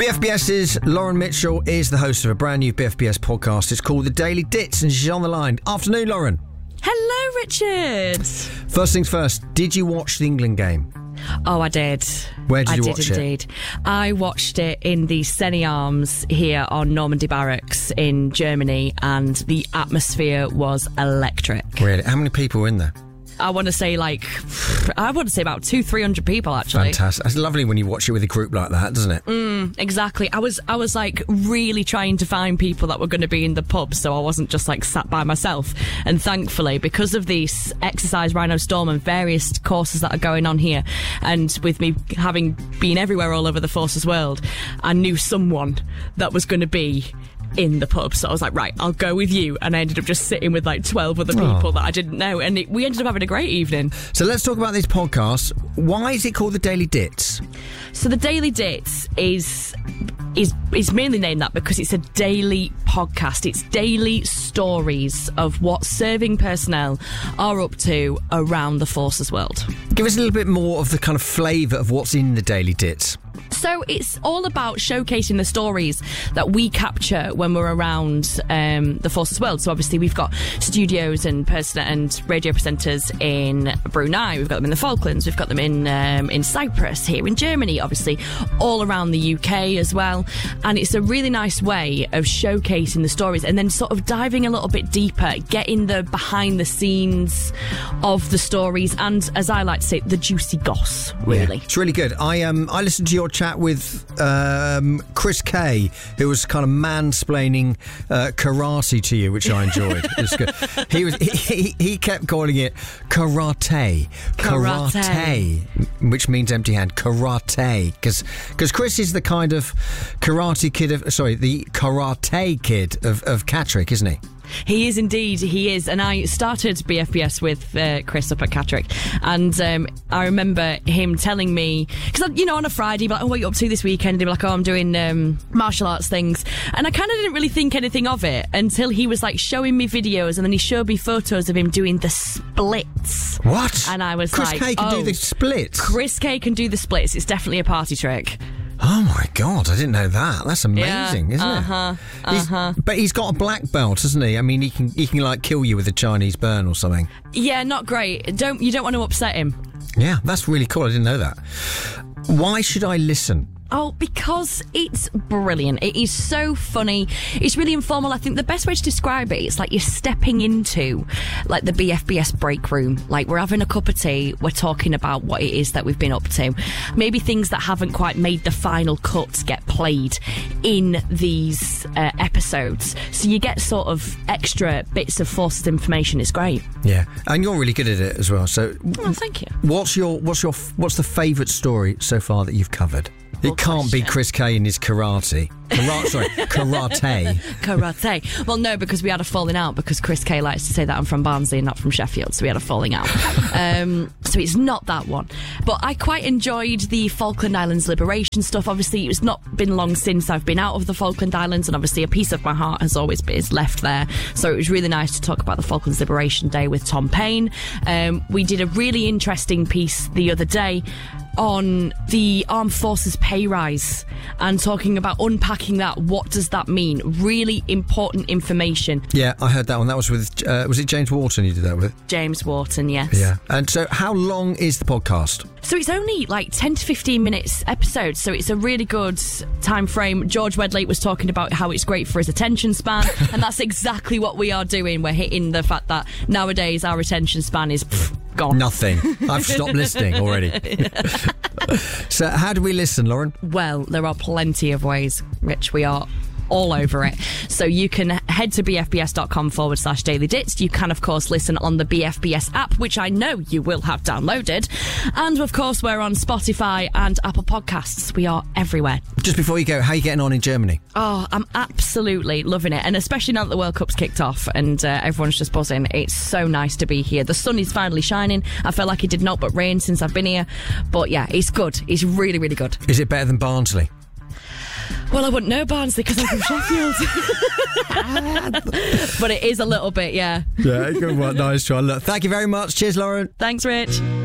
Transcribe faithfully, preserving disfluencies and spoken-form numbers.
BFBS's Lauren Mitchell is the host of a brand new B F B S podcast. It's called The Daily Dits, and she's on the line. Afternoon, Lauren. Hello, Richard. First things first, did you watch the England game? Oh, I did. Where did I you did watch indeed. it? I watched it in the Seni Arms here on Normandy Barracks in Germany, and the atmosphere was electric. Really? How many people were in there? I want to say like, I want to say about two, three hundred people actually. Fantastic. It's lovely when you watch it with a group like that, doesn't it? Mm, exactly. I was, I was like really trying to find people that were going to be in the pub, so I wasn't just like sat by myself. And thankfully, because of this exercise Rhino Storm and various courses that are going on here, and with me having been everywhere all over the Forces world, I knew someone that was going to be in the pub, so I was like, right, I'll go with you, and I ended up just sitting with like twelve other people oh. that I didn't know, and it, we ended up having a great evening. So let's talk about this podcast. Why is it called The Daily Dits? So The Daily Dits is is is mainly named that because it's a daily podcast. It's daily stories of what serving personnel are up to around the Forces world. Give us a little bit more of the kind of flavour of what's in The Daily Dits. So it's all about showcasing the stories that we capture when we're around um, the Forces world. So obviously we've got studios and person and radio presenters in Brunei, we've got them in the Falklands, we've got them in um, in Cyprus, here in Germany, obviously all around the U K as well. And it's a really nice way of showcasing the stories and then sort of diving a little bit deeper, getting the behind the scenes of the stories, and as I like to say, the juicy goss, really. Yeah, it's really good. I um I listened to your chat with um, Chris Kay, who was kind of mansplaining uh, karate to you, which I enjoyed. It was good. He was he, he kept calling it karate, karate, karate which means empty hand. Karate, because because Chris is the kind of karate kid of sorry, the karate kid of of Catterick, isn't he? He is indeed, he is. And I started B F B S with uh, Chris up at Catterick, and um, I remember him telling me, because, you know, on a Friday, he'd be like, oh, what are you up to this weekend? He'd be like, oh, I'm doing um, martial arts things. And I kind of didn't really think anything of it until he was like showing me videos, and then he showed me photos of him doing the splits. What? And I was Chris like, Kay can oh, do the splits? Chris Kay can do the splits. It's definitely a party trick. Oh my God, I didn't know that. That's amazing, yeah, isn't uh-huh, it? He's, uh-huh. But he's got a black belt, hasn't he? I mean, he can he can like kill you with a Chinese burn or something. Yeah, not great. Don't you don't want to upset him. Yeah, that's really cool. I didn't know that. Why should I listen? Oh, because it's brilliant. It is so funny. It's really informal. I think the best way to describe it, it's like you're stepping into like the B F B S break room. Like we're having a cup of tea, we're talking about what it is that we've been up to. Maybe things that haven't quite made the final cut get played in these uh, episodes. So you get sort of extra bits of Forces information. It's great. Yeah, and you're really good at it as well. So, oh, thank you. What's your what's your what's the favourite story so far that you've covered? It can't be Chris Kay and his karate. Karate, sorry, karate. Karate. Well, no, because we had a falling out, because Chris Kay likes to say that I'm from Barnsley and not from Sheffield, so we had a falling out. Um, so it's not that one. But I quite enjoyed the Falkland Islands liberation stuff. Obviously, it's not been long since I've been out of the Falkland Islands, and obviously a piece of my heart has always been left there. So it was really nice to talk about the Falklands Liberation Day with Tom Payne. Um, we did a really interesting piece the other day on the Armed Forces pay rise and talking about unpacking that. What does that mean? Really important information. Yeah, I heard that one. That was with, uh, was it James Wharton you did that with? James Wharton, yes. Yeah. And so how long is the podcast? So it's only like ten to fifteen minutes episodes, so it's a really good time frame. George Wedlake was talking about how it's great for his attention span, and that's exactly what we are doing. We're hitting the fact that nowadays our attention span is pff, gone. Nothing. I've stopped listening already. So how do we listen, Lauren? Well, there are plenty of ways, Rich. We are all over it. So you can head to bfbs.com forward slash daily dits. You can, of course, listen on the B F B S app, which I know you will have downloaded. And, of course, we're on Spotify and Apple Podcasts. We are everywhere. Just before you go, how are you getting on in Germany? Oh, I'm absolutely loving it. And especially now that the World Cup's kicked off and uh, everyone's just buzzing. It's so nice to be here. The sun is finally shining. I felt like it did not but rain since I've been here. But, yeah, it's good. It's really, really good. Is it better than Barnsley? Well, I wouldn't know Barnsley because I'm from Sheffield. But it is a little bit, yeah. Yeah, good one. Nice try. Look, thank you very much. Cheers, Lauren. Thanks, Rich.